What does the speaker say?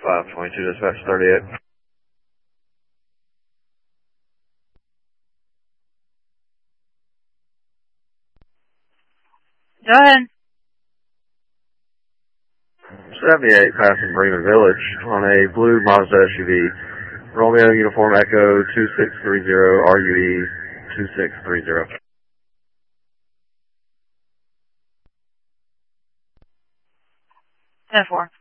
522 dispatch 38. Go ahead. 78 passing Bremen Village on a blue Mazda SUV. Romeo Uniform Echo 2630 RUE 2630. 10-4.